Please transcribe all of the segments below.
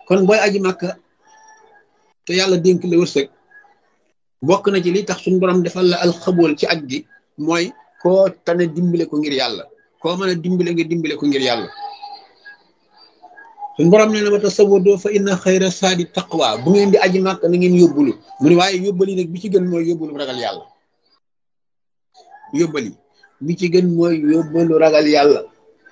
kon booy aji màkka te yàlla dénk la wërsëg bokk na ci li tax suñu borom defal la alxabool ci aj gi mooy koo tane dimbale ko ngir yàlla koo mën a dimbale nga dimbale ko ngir yàlla suñu borom nee na ba tasawwadu fa inna xayra saadi taqwa bu ngeen di aji màkk na ngeen yóbbulu mu ne waaye yóbbali nag bi ci gën mooy yóbbulu ragal yàlla yóbbali bi ci gën mooy yóbbalu ragal yàlla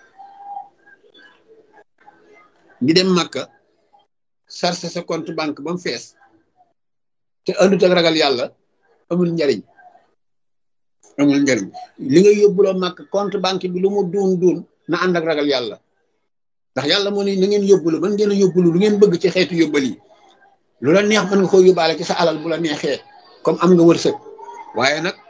di dem màkka sarse sa compte banque ba mu fees te andut ak ragal yàlla amul njariñ amul njariñ li nga yóbbuloo màkk compte banque bi lu mu duun duun na ànd ak ragal yàlla ndax yàlla moo ne na ngeen yóbbulu man ngeen a yóbbulu lu ngeen bëgg ci xeetu yóbbal yi lu la neex mën nga koo yóbbaale ci sa alal bu la neexee comme am nga wërsëg waaye nag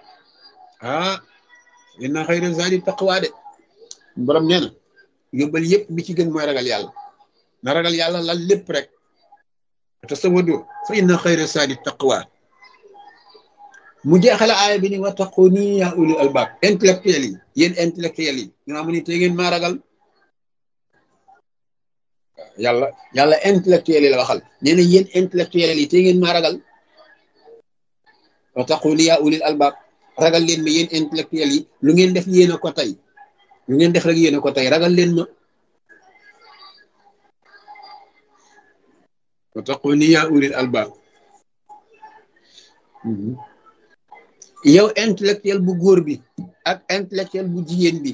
inna xayra zaadi taqwa de borom nee na yóbbal yëpp bi ci gën mooy ragal yàlla na ragal yàlla la lépp rek tasawwadu fa inna xayra zaadi taqwa mu jeexale aaya bi ni wattaquni yaa ulil albaab intellectuel yi yéen intellectuel yi nga xam ne te ngeen maa ragal yàlla intellectuel yi la waxal nee na yéen intellectuel yi te ngeen maa ragal wattaquni yaa ulil albaab ragal leen ma yéen intellectuel yi lu ngeen def yéen a ko tey lu ngeen def rek yéen a ko tey ragal leen ma wattaquni yaa ulil albaab yow intellectuel bu góor bi ak intellectuel bu jigéen bi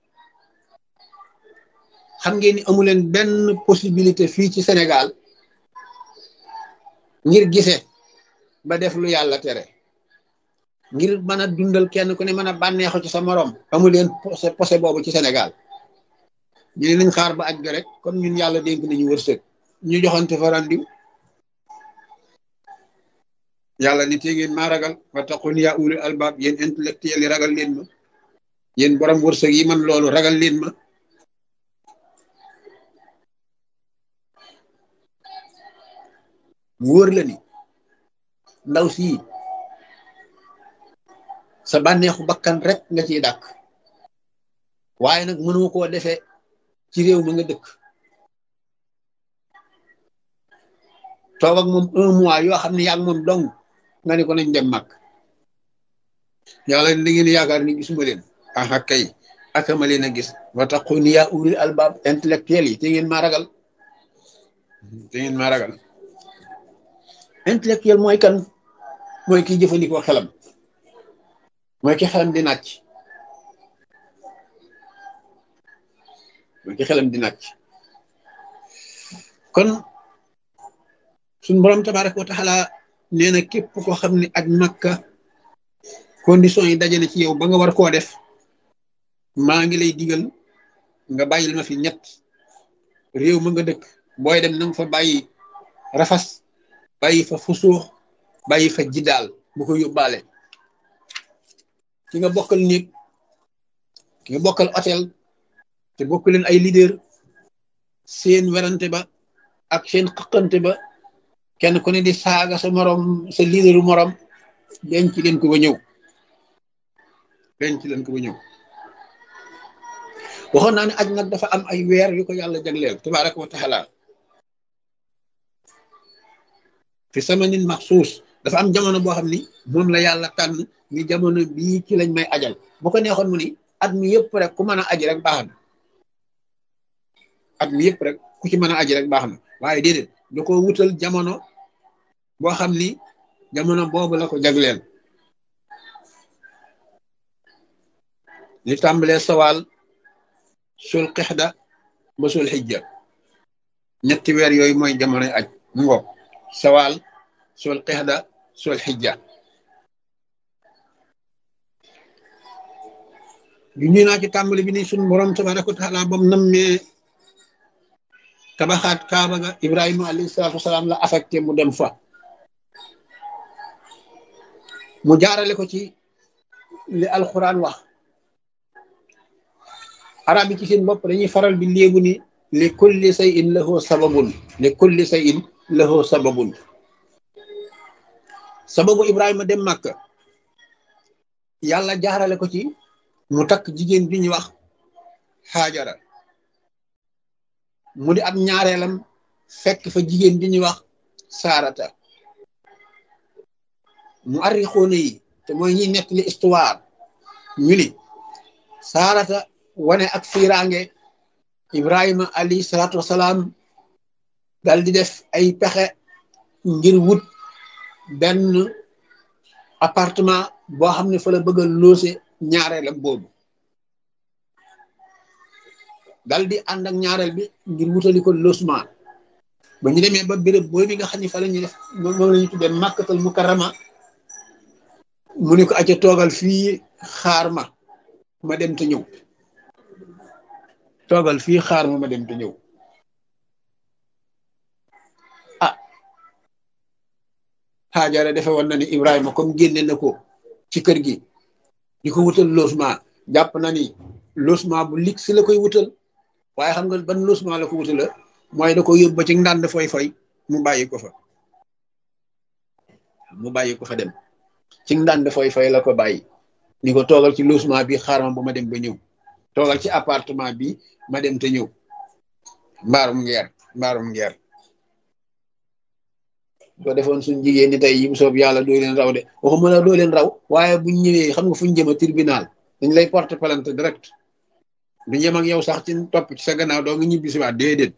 xam ngeen ni amuleen benn possibilité fii ci Sénégal ngir gise ba def lu yàlla tere ngir mën a dundal kenn ku ne mën a bànneexu ci sa morom amuleen posé boobu ci Sénégal ñu ne nañ xaar ba aj ga rek comme ñun yàlla dénk nañu wërsëg ñu joxante fa randiw yàlla ni te ngeen maa ragal wattaqun yaa ulil albaab yéen intellectuel yi ragal leen ma yéen borom wërsëg yi man loolu ragal leen ma mu wóor la ni ndaw sii sa bànneexu bakkan rek nga ciy dàkk waaye nag mënoo koo defee ci réew mi nga dëkk toog ak moom 1 mois yoo xam ne yaa ngi moom dong nga ne ko nañ dem màkk yàlla da ngeen yaakaar ni gisuma leen aha kay akama leen a gis wattaquni yaa ulil albaab intellectuel yi te ngeen maa ragal te ngeen maa ragal intellectuel mooy kan mooy kiy jëfandikoo xelam mooy ki xelam di nàcc mooy ki xelam di nàcc kon suñ borom tabaraka wa taala nee na képp koo xam ne aj makka condition yi daje na ci yow ba nga war koo def maa ngi lay digal nga bàyyil ma fi ñett réew ma nga dëkk booy dem na nga fa bàyyi rafas bàyyi fa fusuux bàyyi fa jiddaal bu ko yóbbaale ki nga bokkal néeg ki nga bokkal hôtel te bokk leen ay leader seen werante ba ak seen xëqante ba kenn ku ne di saaga sa morom sa leaderu morom denc leen ko ba ñëw denc leen ko ba ñëw waxoon naa ne aj nag dafa am ay weer yu ko yàlla jagleel tabaraka wa taala fi samanin maxsuus dafa am jamono boo xam ni moom la yàlla tànn ni jamono bii ci lañ may ajal bu ko neexoon mu ni at mi yëpp rek ku mën a aji rek baax na at mi yëpp rek ku ci mën a aji rek baax na waaye déedéet da ko wutal jamono boo xam ni jamono boobu la ko jagleel li tàmbalee sawaal sul qixda ba sul xijja ñetti weer yooyu mooy jamonoy aj mu ngoog sawaal sul qixda sul xijja ju ñu naa ci tàmbali bi ni suñ borom tabaraka wa taala bam nammee tabaxaat kaaba ga ibrahima alayhi salaatu wasalaam la affecté mu dem fa mu jaarale ko ci li alquran wax arab yi ci seen bopp dañuy faral di léegu ni li kulli shay'in lahu sababun li kulli shay'in lahu sababun sababu ibrahima dem màkka yàlla jaarale ko ci mu takk jigéen bi ñuy wax xaajara mu di ab ñaareelam fekk fa jigéen di ñuy wax saarata. mu arrixoona yi te mooy ñiy nettali histoire ñu ni saarata wane ak fiiraange Ibrahima alayhi salaatu wasalaam dal di def ay pexe ngir wut benn appartement boo xam ne fa la bëgg a loose ñaareelam boobu dal di ànd ak ñaareel bi ngir wutali ko logement ba ñu demee ba béréb booy bi nga xam ne fa la ñuy def moom la ñu tuddee Makkatal Mukarrama mu ne ko acca toogal fii xaar ma dem te ñëw toogal fii xaar ma dem te ñëw ah Haajara defe woon na ni Ibrahima comme génne na ko ci kër gi di ko wutal logement jàpp na ni logement bu lig si la koy wutal waaye xam nga ban logement la ko wutal la mooy da ko yóbbu ba ci ndànd foy mu bàyyi ko fa dem ci ndànd foy la ko bàyyi ni ko toogal ci logement bi xaar ma ba ma dem ba ñëw toogal ci appartement bi ma dem te ñëw mbaarum ngeer soo defoon suñ jigéen ñi tey yi bu soob yàlla doo leen raw de waxuma la doo leen raw waaye buñ ñëwee xam nga fuñ jëma tribunal dañ lay porter plainte direct du ñem ak yow sax ci topp ci sa gannaaw doo nga ñibbi si waat déedéet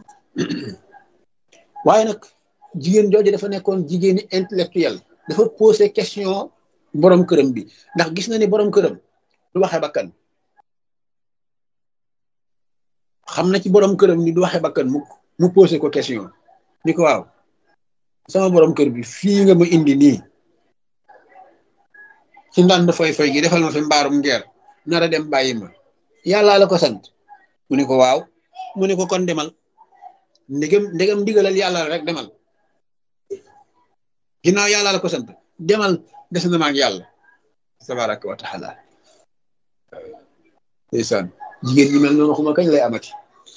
waaye nag jigéen jooju dafa nekkoon jigéeni intellectuel dafa posé question borom këram bi ndax gis na ni borom këram du waxe bakkan xam na ci borom këram ni du waxe bakkan mu posé ko question ni ko waaw sama borom kër bi fii nga ma indi nii ci ndànd foy gi defal ma fi mbaarum ngeer nara dem bàyyi ma yàllaa la ko sant mu ne ko waaw mu ne ko kon demal ndegam ndigalal yàlla rek demal ginnaaw yàlla la ko sant demal des na ma ak yàlla tabaraka wa taala ndeysaan jigéen ñi mel noonu xuma kañ lay amati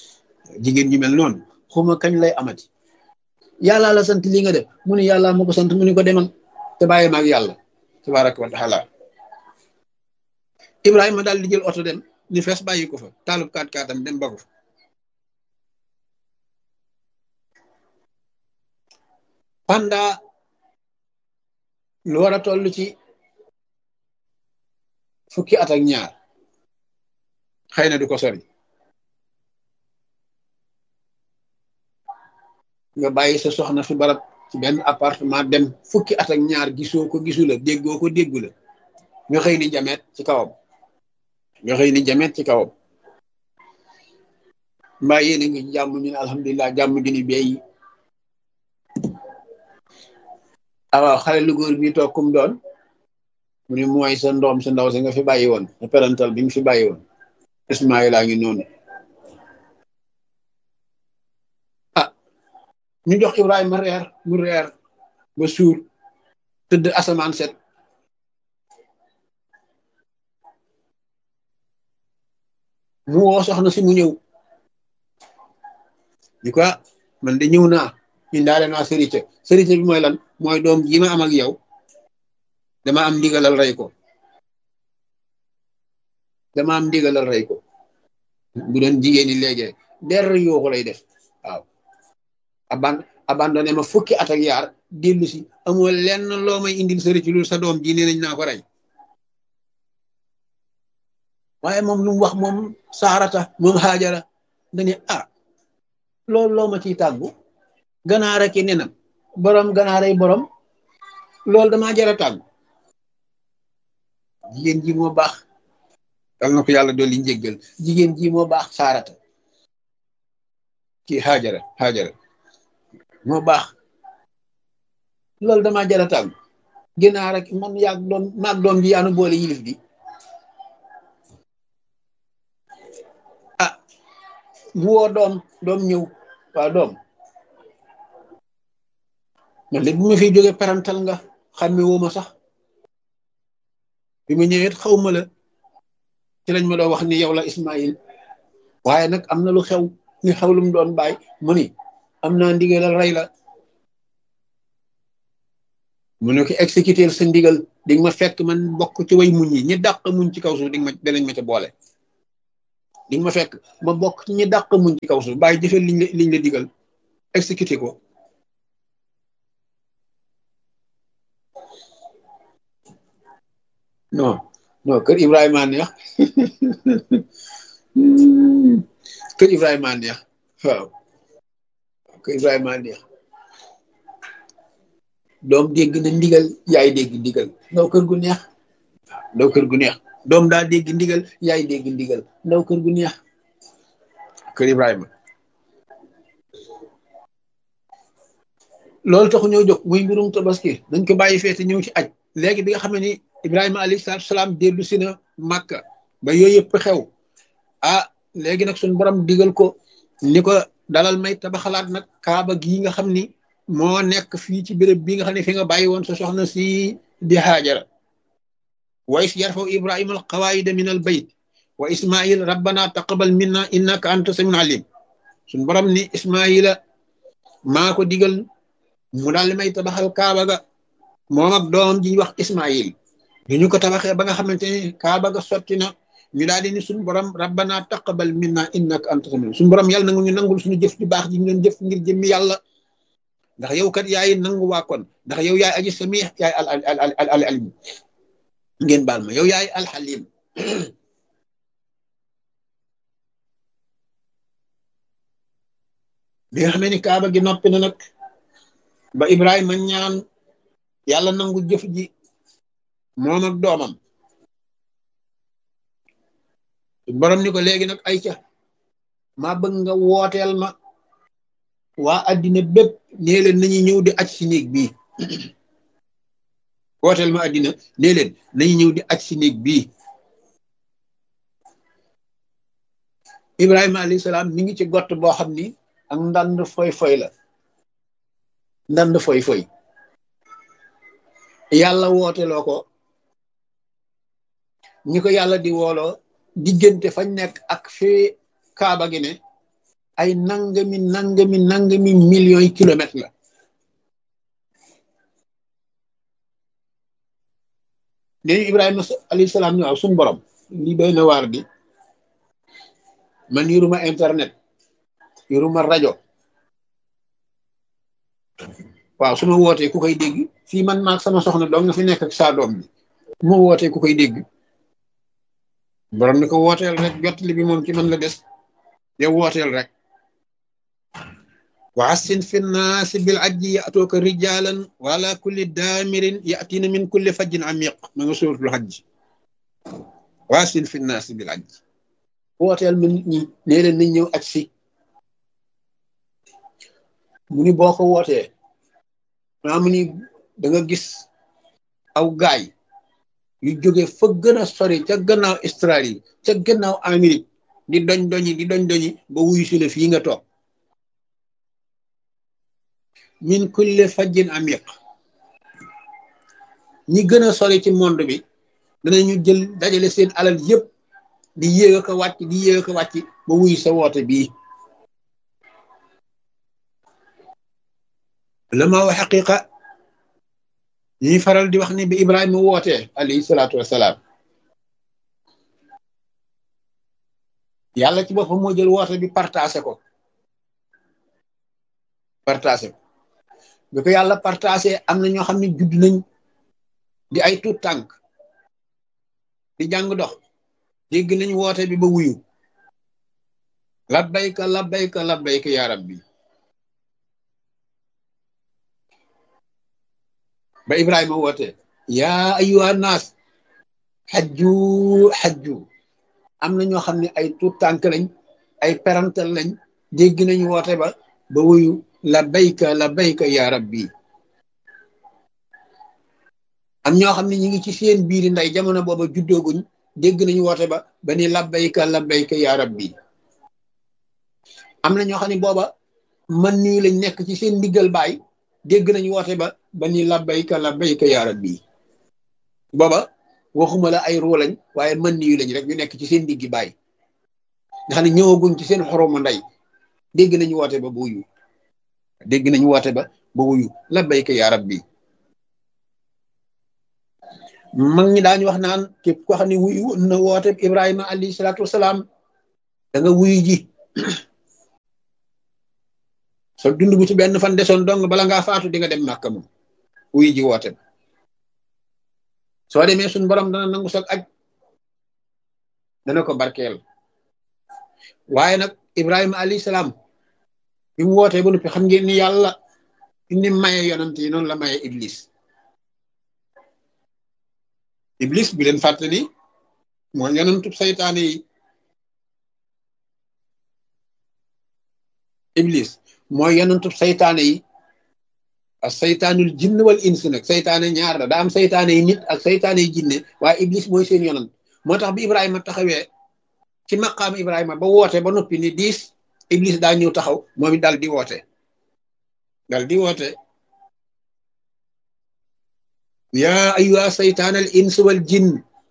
yàlla la sant li nga def mu ne yàlla moo ko sant mu ne ko demal te bàyyi ma ak yàlla tabaraka wa taala Ibrahima daal di jël oto dem ni fees bàyyi ko fa taalub kaat-kaatam dem ba ko fa pendant lu war a toll ci fukki at ak ñaar xëy na du ko sori nga bàyyi sa soxna fi barab ci benn appartement dem fukki at ak ñaar gisoo ko gisu la déggoo ko déggu la nga xëy ni jameet ci kawam mbaa yéene ngi jàmm ñu ne alhamdulilah jàmm gi ni beey waaw xale lu góor bi toog kum doon mu ne mooy sa ndoom sa ndaw si nga fi bàyyi woon sa parental bi nga fi bàyyi woon Ismaïla ngi noonu ñu jox Ibrahima mu reer ba suur tëdd asamaan set mu woo soxna si mu ñëw di ko man de ñëw naa indaale naa sërite bi mooy lan mooy doom ji ma am ak yow dama am ndigalal rey ko bu doon jigéen ñi léegi der yooxu lay def waaw abandonné ma fukki at ak yaar dellu si amoo lenn loo may indil sërite lu sa doom ji nee nañ naa ko rey waaye moom lu mu wax moom saarata moom Haajara dañu loolu loo ma ciy tàggu ganaar ak i nenam borom ganaaray borom loolu damaa jara tàggu jigéen ji moo baax dal na ko yàlla dolli njéggal jigéen ji moo baax saarata kii Haajara moo baax loolu damaa jara tàggu ganaar ak man maag doom ji yaanu boole yilif bi mu woo doom ñëw waaw doom man léegi bu ma fiy jógee parental nga xàmme woo ma sax bi ma ñëwee xaw ma la ci lañ ma doon wax ni yow la Ismaïl waaye nag am na lu xew ni xew lu mu doon bàyyi mu ni am naa ndigalal rey la mu ne ko exécuter sa ndigal di ma fekk man bokk ci way muñ yi ñi dàq muñ ci kaw suuf danañ ma ca boole di ma fekk ma bokk ci ñi dàq muñ ci kaw suuf bàyyi jëfee liñ la digal exécuté ko. non non kër Ibrahima neex kër Ibrahima neex waaw kër Ibrahima neex doom dégg na ndigal yaay dégg ndigal ndaw kër gu neex ndaw kër gu neex doom daa dégg ndigal yaay dégg ndigal ndaw kër gu neex kër Ibrahima. loolu taxu ñoo jóg muy mbirum tabaski dañ ko bàyyi feete ñëw ci aj léegi bi nga xam ne ni Ibrahima alayhi salaatu salaam dellu si na Màkka ba yooyu yëpp xew ah léegi nag suñu borom digal ko ni ko dalal may tabaxalaat nag kaaba gii nga xam ni moo nekk fii ci béréb bii nga xam ne fi nga bàyyi woon sa soxna si di Haajara wa is yarfaw Ibrahima al qawaida min al bayt wa Ismail rabbana taqabal minna innaka anta samiul alim suñu borom ni Ismaila maa ko digal mu daal li may tabaxal kaaba ga moom ak doomam ji wax Ismaïl bi ñu ko tabaxee ba nga xamante ni kaaba ga sotti na ñu daal di ni suñu borom rabbana taqabal minna innaka anta samiul suñu borom yàlla nangu ñu nangul suñu jëf ju baax ji ñu doon jëf ngir jëmmi yàlla ndax yow kat yaay nangu waa kon ndax yow yaay aji sami yaay al alim ngeen baal ma yow yaay al halim bi nga xamee ni kaaba gi noppi na nag ba Ibrahima ñaan yàlla nangu jëf ji moom ak doomam borom ni ko léegi nag ay ca maa bëgg nga wooteel ma waa addina bépp nee leen nañu ñëw di aj si néeg bii wooteel ma addina nee leen nañu ñëw di aj si néeg bii Ibrahima alayhi salaam mi ngi ci gott boo xam ni ak ndand foy la ndand foy yàlla wooteloo ko ñi ko yàlla di wooloo diggante fañ nekk ak fi kaaba gi ne ay nangami millions yi kilomètres la léegi Ibrahima alayhi salaam ñu waaw suñu borom lii doy na waar di man yoruma internet yoruma rajo waaw su ma wootee ku koy dégg fii man maag sama soxna doom nga fi nekk ak saa doom bi su ma wootee ku koy dégg borom ni ko wooteel rek jottali bi moom ci man la des yow wooteel rek wa assin fi nnaasi bil ajji ya'tuuka rijaalan wa ala kulli daamirin ya'tiina min kulli fajjin amiq ma nga suuratul hajj wa assin fi nnaasi bil ajji wooteel ma nit ñi nee leen nañ ñëw aj si mu ni boo ko wootee maa mu ni da nga gis aw gaay yu jóge fa gën a sori ca gannaaw Australie ca gannaaw Amérique di doñ doñi ba wuyu si la fii nga toog min kulli fajjin amiq ñi gën a sori ci monde bi danañu jël dajale seen alal yépp di yéeg a ko wàcc ba wuyu sa woote bii la ma wax xaqiqa ñuy faral di wax ni bi Ibrahima wootee alayhi salaatu wasalaam yàlla ci boppam moo jël woote bi partagé ko bi ko yàlla partagé am na ñoo xam ne judd nañ di ay tuut tànk di jàng dox dégg nañ woote bi ba wuyu labbayka ya rabbi ba Ibrahima woote yaa ayyuha naas xajju am na ñoo xam ne ay tuut tànk lañ ay perantal lañ dégg nañ woote ba wuyu labbayka ya rabbi am ñoo xam ne ñi ngi ci seen biiri nday jamono booba juddooguñ dégg nañu woote ba ni labbayka ya rabbi am na ñoo xam ne booba man nii lañ nekk ci seen ndiggal baay dégg nañu woote ba ni labbayka ya rabbi booba waxuma la ay ruu lañ waaye man nii lañ rek ñu nekk ci seen ndiggi baay nga xam ne ñëwaguñ ci seen xoromu nday dégg nañu woote ba wuyu labbayka ya rabbi mag ñi daañu wax naan képp ko xam ne wuyu na woote Ibrahima alayhi salaatu wasalaam da nga wuyu ji sa dund bu ci benn fan desoon dong bala ngaa faatu di nga dem màkka moom wuy ji woote soo demee suñ borom dana nangu sag aj dana ko barkeel waaye nag Ibrahima alayhi salaam bi mu wootee ba noppi xam ngeen ni yàlla ni maye yonant yi noonu la maye iblis bi leen fàtte ni mooy yonantub saytaane yi iblis mooy yonantub saytaane yi ak saytaanul jinn wal ins nag saytaane ñaar la daa am saytaane yi nit ak saytaane yi jinne waaye iblis mooy seen yonant moo tax bi Ibrahima taxawee ci maqaam Ibrahima ba woote ba noppi ni diis iblis daa ñëw taxaw moom it dal di woote yaa ayyuha saytaan al ins wal jinn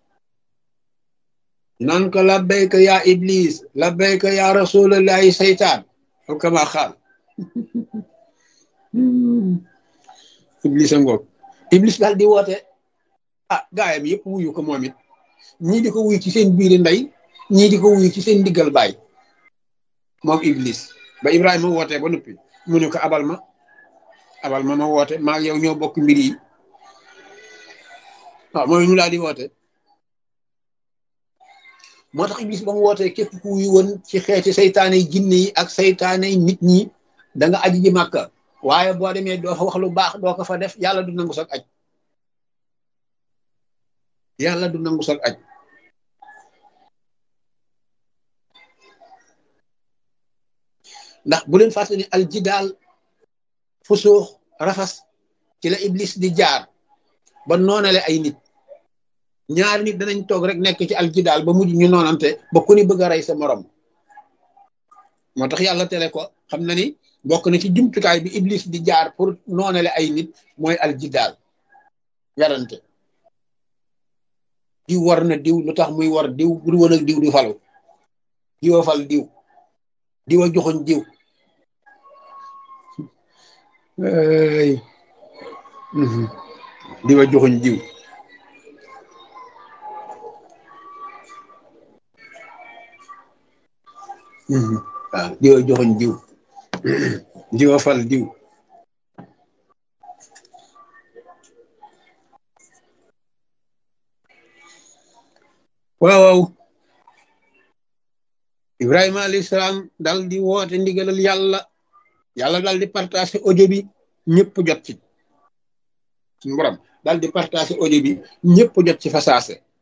naan ko labbayka yaa iblis labbayka yaa rasulallahi saytaan aw kama xaal iblis a ngoog iblis daal di woote gaayam yëpp wuyu ko moom it ñii di ko wuyu ci seen biiri ndey ñii di ko wuyu ci seen diggal baay moom iblis ba Ibrahima wootee ba noppi mu ne ko abal ma woote maa yow ñoo bokk mbir yi mooy ñu laa di woote moo tax iblis ba mu wootee képp ku wuyu woon ci xeeti saytaane yi jinne yi ak saytaane yi nit ñi da nga aji ji màkka waaye boo demee doo fa wax lu baax doo ko fa def yàlla du nangu sag aj ndax bu leen fàtte ni aljidaal fusuux rafas ci la iblis di jaar ba noonale ay nit ñaari nit danañ toog rek nekk ci aljidaal ba mujj ñu noonante ba ku ni bëgg a rey sa morom moo tax yàlla tere ko xam na ni bokk na ci jumtukaay bi iblis di jaar pour noonale ay nit mooy aljidaal yarante diw war na diw lu tax muy war diw bu woon ak diw du falu diwa fal diw diwa joxoñ diw diwa joxoñ diw waaw diwa joxoñ diw diwa fal diw waaw Ibrahima alayhi salaam dal di woote ndigalal yàlla dal di partager audio bi ñëpp jot ci suñu borom dal di partager audio bi ñëpp jot ci fasaase